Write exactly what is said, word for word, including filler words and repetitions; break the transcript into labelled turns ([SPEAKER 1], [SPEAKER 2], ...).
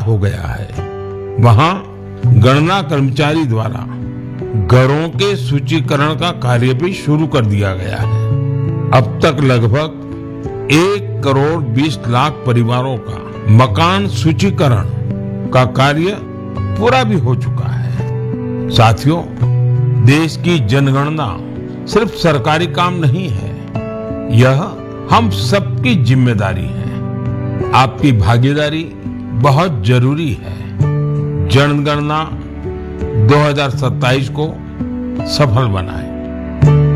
[SPEAKER 1] हो गया है। वहाँ गणना कर्मचारी द्वारा घरों के सूचीकरण का कार्य भी शुरू कर दिया गया है। अब तक लगभग एक करोड़ बीस लाख परिवारों का मकान सूचीकरण का कार्य पूरा भी हो चुका है। साथियों, देश की जनगणना सिर्फ सरकारी काम नहीं है, यह हम सबकी जिम्मेदारी है। आपकी भागीदारी बहुत जरूरी है। जनगणना दो हज़ार सत्ताईस को सफल बनाएं।